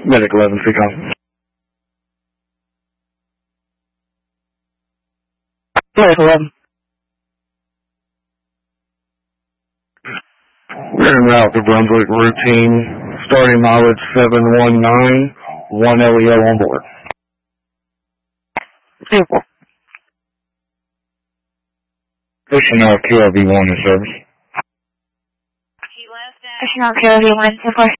Medic 11, Seacom. Medic 11. We're en route to Brunswick routine, starting mileage 719, 1 LEO on board. Super. Pushing our QRV1 in service. Pushing out QRV1 so far.